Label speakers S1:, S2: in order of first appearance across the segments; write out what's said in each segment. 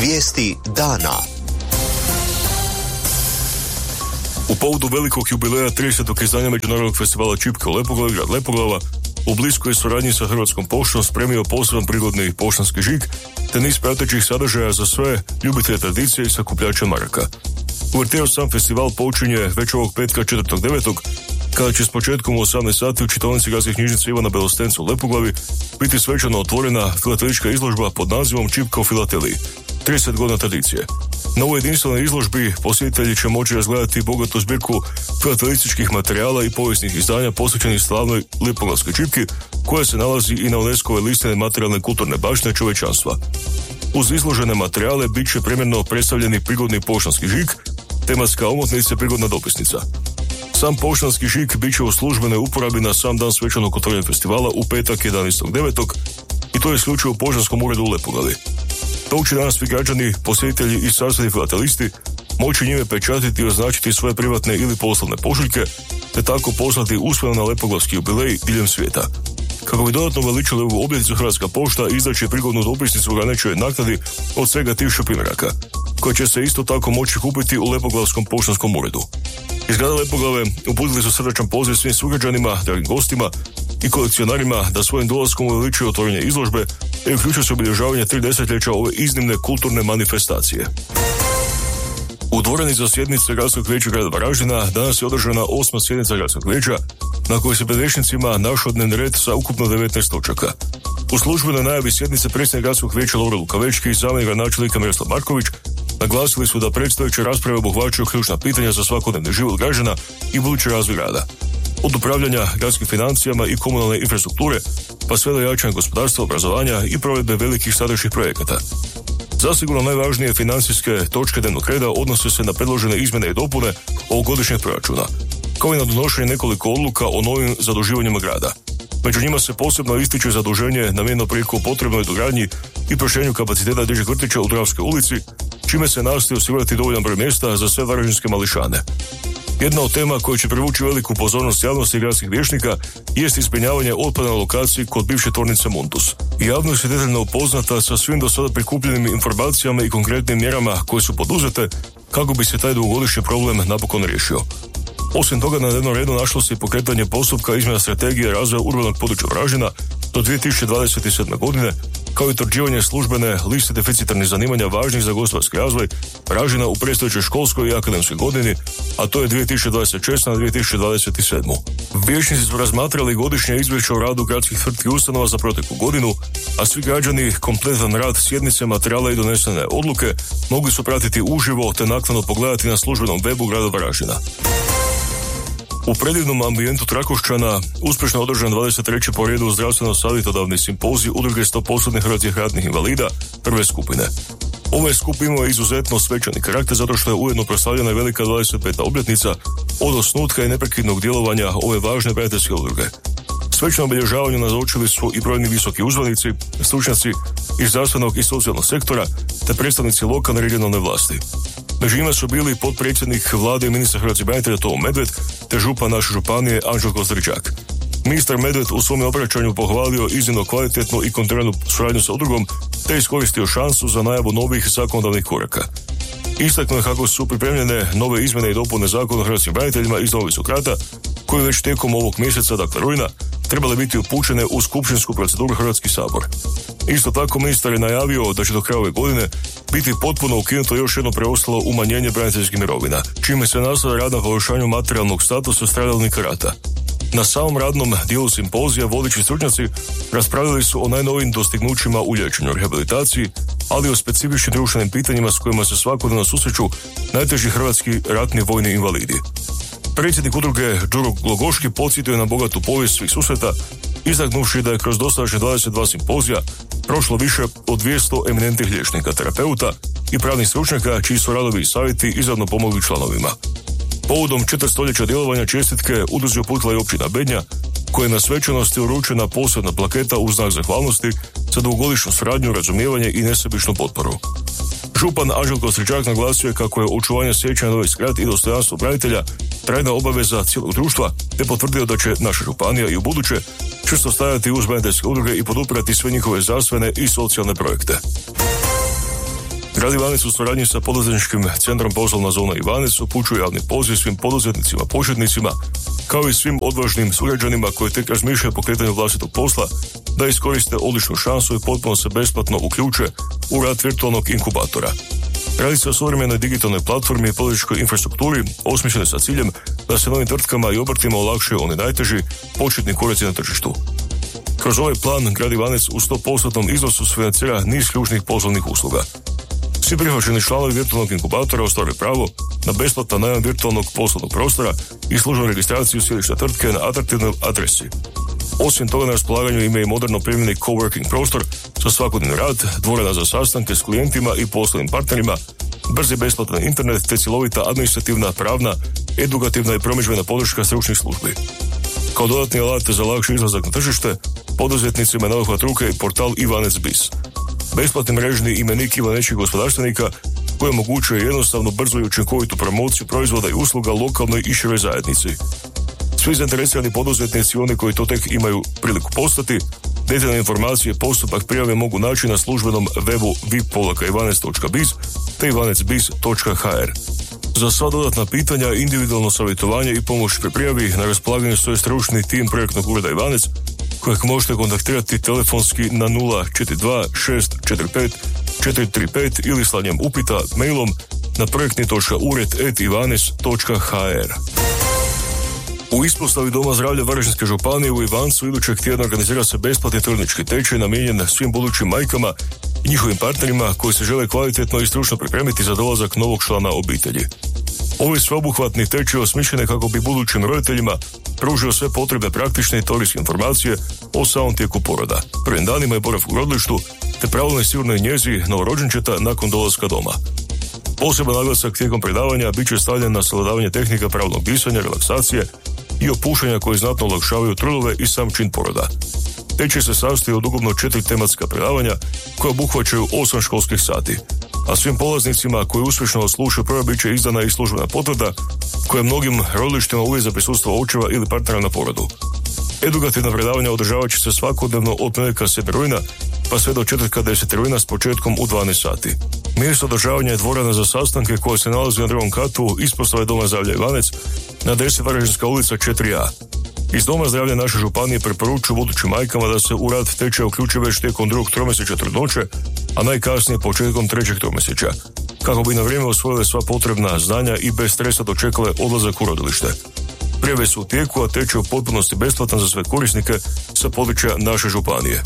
S1: Vijesti dana.
S2: U povodu velikog jubileja 30. izdanja Međunarodnog festivala Čipke u Lepoglavi, grad Lepoglava, u bliskoj suradnji sa Hrvatskom poštom spremio poseban prigodni poštanski žig, te niz pratećih sadržaja za sve ljubitelje tradicije i sakupljače maraka. Uverteo sam festival počinje već ovog petka 4.9. kada će s početkom u 18 sati u čitaonici Gradske knjižnice Ivana Belostenca u Lepoglavi biti svečano otvorena filatelička izložba pod nazivom Čipka u filateliji, 30 godina tradicije. Na ovoj jedinstvenoj izložbi posjetitelji će moći razgledati bogatu zbirku filatelističkih materijala i povijesnih izdanja posvećenih slavnoj lepoglavskoj čipki, koja se nalazi i na UNESCO-ve liste nematerijalne kulturne baštine čovječanstva. Uz izložene materijale bit će premjerno predstavljeni prigodni poštanski žig, tematska omotnica i prigodna dopisnica. Sam poštanski žig bit će u službenoj uporabi na sam dan svečanog otvorenja festivala u petak 11.9. i to je isključivo u poštanskom uredu u Lepoglavi. Dok će danas svi građani, posjetitelji i sastavni filatelisti moći njime pečatiti i označiti svoje privatne ili poslovne pošiljke, te tako poslati usmeno na lepoglavski jubilej diljem svijeta. Kako bi dodatno veličili ovu obljetnicu, Hrvatska pošta izdaće prigodnu dopisnicu u ograničenoj naknadi od svega 1000 primjeraka, koje će se isto tako moći kupiti u Lepoglavskom poštanskom uredu. Iz grada Lepoglave uputili su srdačan poziv svim sugrađanima, dragim gostima i kolekcionarima da svojim dolaskom uveličuju otvorenje izložbe i uključuju se obilježavanje 3 desetljeća ove iznimne kulturne manifestacije. U dvorani za sjednice Gradskog vijeća grada Varaždina danas je održana 8. sjednica Gradskog vijeća, na kojoj se pred vijećnicima našao dnevni red sa ukupno 19 točaka. U službenoj najavi sjednice predsjednik Gradskog vijeća Lovro Lukavečki i zamjenik gradonačelnika Miroslav Marković naglasili su da predstojeće rasprave obuhvaćaju ključna pitanja za svakodnevni život građana i budući razvoj grada. Od upravljanja gradskim financijama i komunalne infrastrukture, pa sve do jačanja gospodarstva, obrazovanja i provedbe velikih strateških projekata. Zasigurno najvažnije financijske točke dnevnog reda odnose se na predložene izmjene i dopune ovogodišnjeg proračuna, kao i na donošenje nekoliko odluka o novim zaduživanjima grada. Među njima se posebno ističe zaduženje namijenjeno priliku potrebnoj dogradnji i proširenju kapaciteta dječjeg vrtića u Dravskoj ulici, čime se nastoji osigurati dovoljan broj mjesta za sve varaždinske mališane. Jedna od tema koja će privući veliku pozornost javnosti i gradskih vijećnika jest isprinjavanje otpada na lokaciji kod bivše tvornice Montus. Javnost je detaljno upoznata sa svim do sada prikupljenim informacijama i konkretnim mjerama koje su poduzete kako bi se taj dugogodišnji problem napokon riješio. Osim toga, na dnevnom redu našlo se i pokretanje postupka izmjena strategije razvoja urbanog područja Varaždina do 2027. godine, kao i utvrđivanje službene liste deficitarnih zanimanja važnih za gospodarski razvoj Varaždina u predstojećoj školskoj i akademskoj godini, a to je 2026. na 2027. Vijećnici su razmatrali godišnje izvješće o radu gradskih tvrtki i ustanova za proteklu godinu, a svi građani kompletan rad sjednice, materijala i donesene odluke mogli su pratiti uživo te naknadno pogledati na službenom webu grada Varaždina. U predivnom ambijentu Trakošćana uspješno je održan 23. po redu zdravstveno-savjetodavni simpozij udruge 100% hrvatskih ratnih invalida prve skupine. Ovaj skup imao je izuzetno svečani karakter zato što je ujedno proslavljena i velika 25. obljetnica od osnutka i neprekidnog djelovanja ove važne prijateljske udruge. Svečano obilježavanju nazočili su i brojni visoki uzvanici, stručnjaci iz zdravstvenog i socijalnog sektora te predstavnici lokalne i regionalne vlasti. Među njima su bili potpredsjednik vlade i ministar hrvatskih branitelja Tomo Medved te župan naše županije Anđelko Stričak. Ministar Medved u svom obraćanju pohvalio iznimno kvalitetnu i kontinuiranu suradnju sa udrugom te iskoristio šansu za najavu novih zakonodavnih koraka. Istaknuo je kako su pripremljene nove izmjene i dopune zakona o hrvatskim braniteljima iz Domovinskog rata, koje već tijekom ovog mjeseca, dakle rujna, trebale biti upućene u skupštinsku proceduru Hrvatski sabor. Isto tako ministar je najavio da će do kraja ove godine biti potpuno ukinuto još jedno preostalo umanjenje braniteljskih mirovina, čime se nastavlja rad na poboljšanju materijalnog statusa stradalnika rata. Na samom radnom dijelu simpozija vodeći stručnjaci raspravljali su o najnovijim dostignućima u liječenju, rehabilitaciji, ali i o specifičnim društvenim pitanjima s kojima se svakodnevno susreću najteži hrvatski ratni vojni invalidi. Predsjednik udruge Đuro Glogoški podsjetio je na bogatu povijest svih susreta, istaknuvši da je kroz dosadašnje 22 simpozija prošlo više od 200 eminentnih liječnika, terapeuta i pravnih stručnjaka čiji su radovi i savjeti izravno pomogli članovima. Povodom 4 stoljeća djelovanja čestitke udruzi uputila i općina Bednja, koja je na svečanosti uručena posebna plaketa u znak zahvalnosti za dugogodišnju suradnju, razumijevanje i nesebičnu potporu. Župan Anđelko Stričak naglasio je kako je očuvanje sjećanja na Domovinski rat i dostojanstvo branitelja trajna obaveza cijelog društva, te potvrdio da će naša županija i u buduće čvrsto stajati uz braniteljske udruge i podupirati sve njihove zdravstvene i socijalne projekte. Grad Ivanec u suradnji sa poduzetničkim centrom Poslovna zona Ivanec upućuje javni poziv svim poduzetnicima, početnicima, kao i svim odvažnim sugrađanima koji tek razmišljaju o pokretanju vlastitog posla, da iskoriste odličnu šansu i potpuno se besplatno uključe u rad virtualnog inkubatora. Radi se o suvremenoj digitalnoj platformi i poduzetničkoj infrastrukturi osmišljenoj sa ciljem da se novim tvrtkama i obrtima olakšaju oni najteži početni koraci na tržištu. Kroz ovaj plan Grad Ivanec u 100% iznosu financira niz ključnih poslovnih usluga. Svi prihvaćeni članovi virtualnog inkubatora ostvaruju pravo na besplatan najam virtualnog poslovnog prostora i službenu registraciju sjedišta tvrtke na atraktivnoj adresi. Osim toga, na raspolaganju ima i moderno opremljeni coworking prostor za svakodnevni rad, dvorana za sastanke s klijentima i poslovnim partnerima, brzi besplatan internet te cjelovita administrativna, pravna, edukativna i promidžbena podrška stručnih službi. Kao dodatni alat za lakši izlazak na tržište, poduzetnicima na dohvat ruke i portal Ivanec Biz. Besplatni mrežni imenik ivanečkih gospodarstvenika koji omogućuje jednostavnu, brzu i učinkovitu promociju proizvoda i usluga lokalnoj i široj zajednici. Svi zainteresirani poduzetnici i oni koji to tek imaju priliku postati, detaljne informacije i postupak prijave mogu naći na službenom webu vip-ivanec.biz te ivanecbiz.hr. Za sva dodatna pitanja, individualno savjetovanje i pomoć pri prijavi na raspolaganju stoji stručni tim projektnog ureda Ivanec, kojeg možete kontaktirati telefonski na 042 645 435 ili slanjem upita mailom na projektni.ured@ivanec.hr. U ispostavi Doma zdravlja Varaždinske županije u Ivancu idućeg tjedna organizira se besplatni trudnički tečaj namijenjen svim budućim majkama i njihovim partnerima koji se žele kvalitetno i stručno pripremiti za dolazak novog člana obitelji. Ovaj sveobuhvatni tečaj osmišljen je kako bi budućim roditeljima pružio sve potrebe praktične i teorijske informacije o samom tijeku poroda, prvim danima i boravku u rodilištu, te pravilnoj sigurnoj njezi novorođenčeta nakon dolaska doma. Poseban naglasak tijekom predavanja bit će stavljen na savladavanje tehnika pravilnog disanja, relaksacije i opuštanja koji znatno olakšavaju trudove i sam čin poroda. Tečaj se sastoji od ukupno 4 tematska predavanja koja obuhvaćaju 8 školskih sati, a svim polaznicima koji uspješno odslušaju prvo bit će izdana i službena potvrda koja mnogim rodilištima uvjet za prisustvo očeva ili partnera na porodu. Edukativna predavanja održavat će se svakodnevno od ponedjeljka 7. rujna pa sve do četvrtka 10. rujna s početkom u 12 sati. Mjesto održavanja je dvorana za sastanke koja se nalazi na drugom katu ispostave Doma zdravlja Ivanec na 10 Varaždinska ulica 4A. Iz Doma zdravlja naše županije preporučuju budućim majkama da se u rad tečaja uključe već tijekom drugog tromjesečja trudnoće, a najkasnije početkom trećeg tromjesečja, kako bi na vrijeme osvojile sva potrebna znanja i bez stresa dočekale odlazak u rodilište. Prijave su u tijeku, a tečaj u potpunosti besplatan za sve korisnike sa područja naše županije.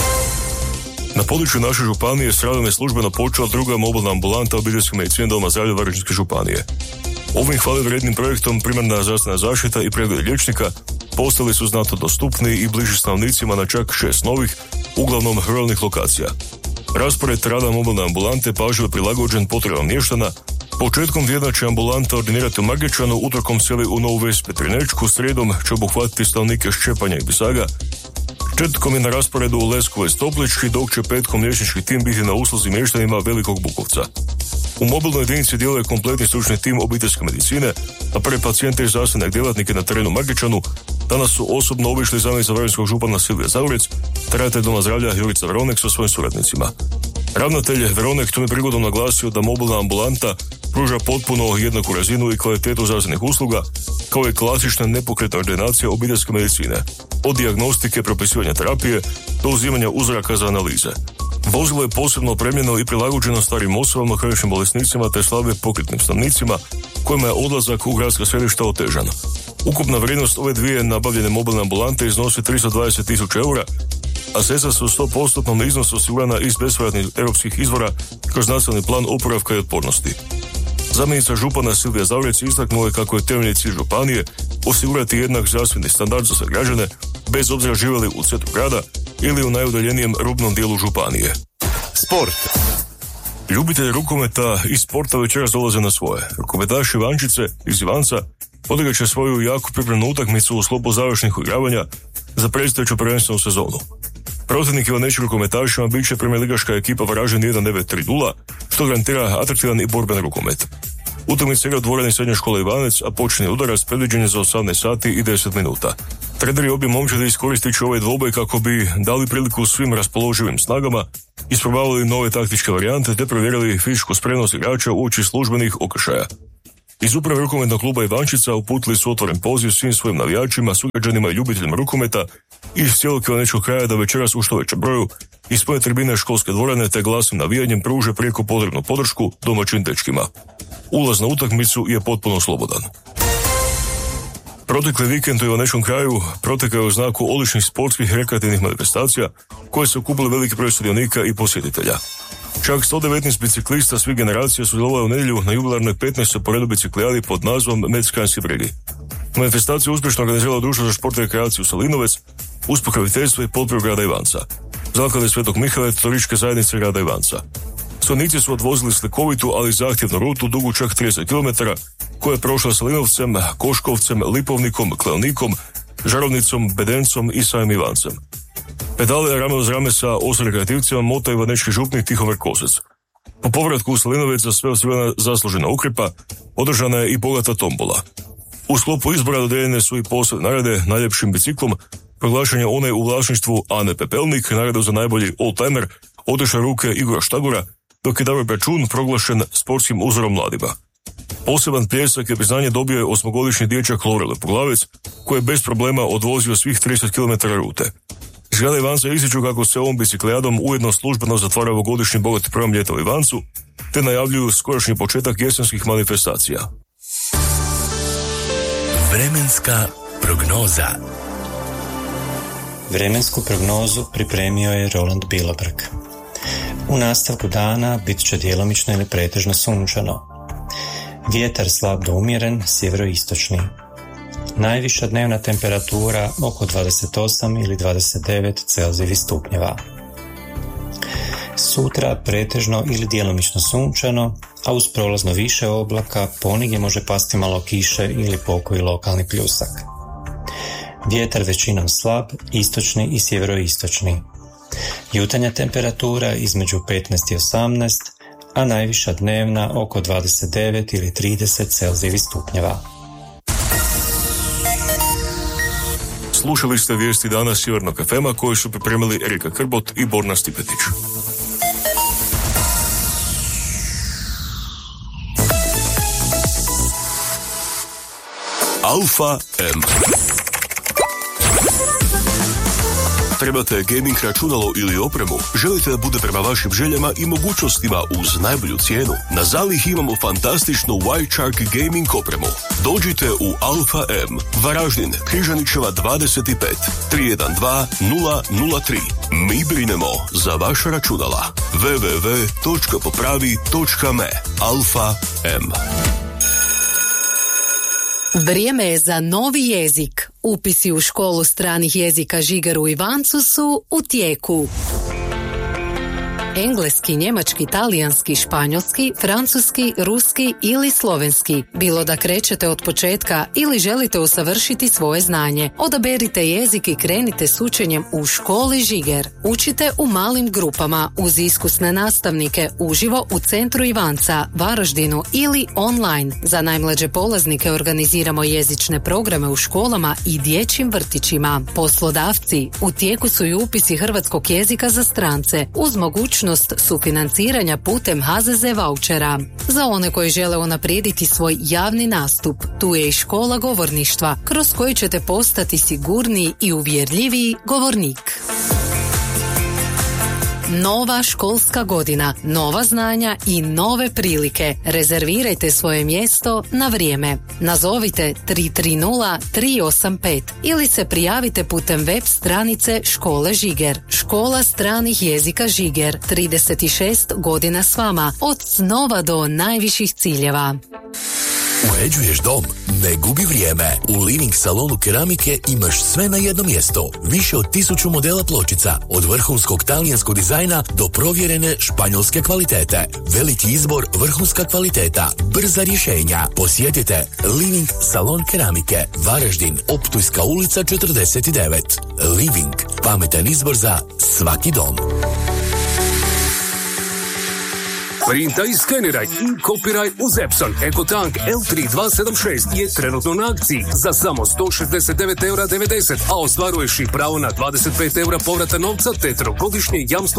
S2: Na području naše županije s radom je službeno počela druga mobilna ambulanta obiteljske medicine Doma zdravlja Varaždinske županije. Ovim hvalevrijednim projektom primarna zdravstvena zaštita i pregled liječnika postali su znatno dostupniji i bliži stanovnicima na čak 6 novih, uglavnom ruralnih lokacija. Raspored rada mobilne ambulante pažljivo prilagođen potrebama mještana. Početkom tjedna će ambulanta ordinirati u Margečanu, utorkom seli u Novu Ves Petrinečku, srijedom će obuhvatiti stanovnike Ščepanja i Bisaga, četvrtkom je na rasporedu u Leskovec Toplički, dok će petkom liječnički tim biti na usluzi mještanima Velikog Bukovca. U mobilnoj jedinici djeluje kompletni stručni tim obiteljske medicine, a prve pacijente i zdravstvene djelatnike na terenu Margečanu danas su osobno obišli zamjenica varaždinskog župana Silvija Zaurec, te ravnatelj Doma zdravlja Jurica Veronek sa svojim suradnicima. Ravnatelj Veronek tom je prigodom naglasio da mobilna ambulanta pruža potpuno jednaku razinu i kvalitetu zdravstvenih usluga, kao i klasična nepokretna ordinacija obiteljske medicine, od dijagnostike, propisivanja terapije do uzimanja uzoraka za analize. Vozilo je posebno opremljeno i prilagođeno starim osobama, kroničnim bolesnicima te slabije pokretnim stanovnicima kojima je odlazak u gradska središta otežan. Ukupna vrijednost ove dvije nabavljene mobilne ambulante iznosi 320.000 eura, a sredstva su u 100% iznosu osigurana iz bespovratnih europskih izvora kroz nacionalni plan oporavka i otpornosti. Zamjenica župana Silvija Zaurec istaknula je kako je temeljni cilj županije osigurati jednak zdravstveni standard za sve građane, bez obzira živjeli u centru grada ili u najudaljenijem rubnom dijelu županije.
S1: Sport.
S2: Ljubitelji rukometa i sporta večeras dolaze na svoje. Rukometaši Ivančice iz Ivanca odigrat će svoju jako pripremnu utakmicu u sklopu završnih igravanja za predstojeću prvenstvenu sezonu. Protivnik ivanečkim rukometašima bit će premijerligaška ekipa Varaždin 1930, što garantira atraktivan i borben rukomet. Utakmica igra u dvorani srednje škole Ivanec, a počinje udarac predviđen je za 18 sati i 10 minuta. Treneri obje momčadi iskoristit će ovaj dvoboj kako bi dali priliku svim raspoloživim snagama, isprobavali nove taktičke varijante te provjerili fizičku spremnost igrača uoči službenih okršaja. Iz uprave rukometnog kluba Ivančica uputili su otvoren poziv svim svojim navijačima, sugrađanima i ljubiteljima rukometa iz cijelog kilomečkog kraja da večeras u što većem broju ispune tribine školske dvorane te glasnim navijanjem pruže prijeko potrebnu podršku domaćim dečkima. Ulaz na utakmicu je potpuno slobodan. Protekli vikend u Ivanečkom kraju protekao je u znaku odličnih sportskih i rekreativnih manifestacija koje su okupili veliki broj sudionika i posjetitelja. Čak 119 biciklista svih generacija sudjelovalo u nedjelju na jubilarnoj 15. po redu biciklijadi pod nazvom Metskranski bregi. Manifestaciju uspješno organiziralo Društvo za šport i rekreaciju Salinovac uz pokroviteljstvo i potporu grada Ivanca, Zaklade Svetog Mihaela te turističke zajednice grada Ivanca. Sudionici su odvozili slikovitu, ali zahtjevnu rutu dugu čak 30 km, koja je prošla Salinovcem, Koškovcem, Lipovnikom, Kleonikom, Žarovnicom, Bedencom i samim Ivancem. Pedale rame uz rame sa rekreativcima mota ivanečki župnik Tihomir Kosec. Po povratku u Salinovec za sve osigurana zaslužena ukripa, održana je i bogata tombola. U sklopu izbora dodeljene su i posebne nagrade najljepšim biciklom, proglašen je onaj u vlasništvu Ane Pepelnik, nagradu za najbolji oldtimer, odeša ruke Igora Štagora, dok je Davor Pečun proglašen sportskim uzorom mladima. Poseban pljesak i priznanje dobio je 8-godišnji dječak Lore Lepoglavec, koji je bez problema odvozio svih 30 km rute. Iz grada Ivanca ističu kako se ovom biciklijadom ujedno službeno zatvara ovogodišnji bogati program ljeta u Ivancu, te najavljuju skorašnji početak jesenskih manifestacija.
S1: Vremenska prognoza.
S3: Vremensku prognozu pripremio je Roland Bilobrg. U nastavku dana bit će djelomično ili pretežno sunčano. Vjetar slab do umjeren, sjeveroistočni. Najviša dnevna temperatura oko 28 ili 29 Celzijevih stupnjeva. Sutra pretežno ili djelomično sunčano, a uz prolazno više oblaka ponegdje može pasti malo kiše ili pokoji lokalni pljusak. Vjetar većinom slab, istočni i sjeveroistočni. Jutarnja temperatura između 15 i 18, a najviša dnevna oko 29 ili 30 Celzijevih stupnjeva.
S2: Slušali ste vijesti dana Sjevernog FM-a koje su pripremili Erika Krbot i Borna Stipetić. Alfa M. Trebate gaming računalo ili opremu? Želite da bude prema vašim željama i mogućnostima uz najbolju cijenu? Na zalihi imamo fantastičnu White Shark gaming opremu. Dođite u Alfa M, Varaždin, Križanićeva 25, 312 003. Mi brinemo za vaša računala. www.popravi.me. Alfa M.
S4: Vrijeme je za novi jezik. Upisi u školu stranih jezika Žiger u Ivancu su u tijeku. Engleski, njemački, talijanski, španjolski, francuski, ruski ili slovenski. Bilo da krećete od početka ili želite usavršiti svoje znanje. Odaberite jezik i krenite s učenjem u školi Žiger. Učite u malim grupama uz iskusne nastavnike uživo u centru Ivanca, Varaždinu ili online. Za najmlađe polaznike organiziramo jezične programe u školama i dječjim vrtićima. Poslodavci, u tijeku su i upisi hrvatskog jezika za strance uz mogućnost sufinanciranja putem HZZ vaučera. Za one koji žele unaprijediti svoj javni nastup, tu je i škola govorništva, kroz koju ćete postati sigurniji i uvjerljiviji govornik. Nova školska godina, nova znanja i nove prilike. Rezervirajte svoje mjesto na vrijeme. Nazovite 330-385 ili se prijavite putem web stranice Škole Žiger. Škola stranih jezika Žiger, 36 godina s vama, od snova do najviših ciljeva.
S1: Uređuješ dom? Ne gubi vrijeme. U Living salonu keramike imaš sve na jednom mjestu. Više od 1000 modela pločica, od vrhunskog talijanskog dizajna do provjerene španjolske kvalitete. Veliki izbor, vrhunska kvaliteta, brza rješenja. Posjetite Living salon keramike, Varaždin, Optujska ulica 49. Living, pametan izbor za svaki dom.
S5: Printaj i skeniraj i kopiraj uz Epson. EcoTank L3276 je trenutno na akciji za samo 169,90 €, a ostvaruješ i pravo na 25 € povrata novca te trogodišnje jamstvo